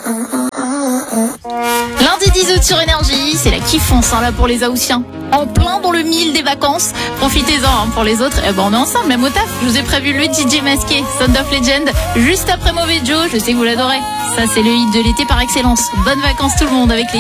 Lundi 10 août sur Énergie, c'est la kiffance là pour les Haussiens. En plein dans le mille des vacances. Profitez-en pour les autres. On est ensemble, même au taf. Je vous ai prévu le DJ masqué, Sound of Legend, juste après Mauvais Joe. Je sais que vous l'adorez. Ça, c'est le hit de l'été par excellence. Bonnes vacances tout le monde avec les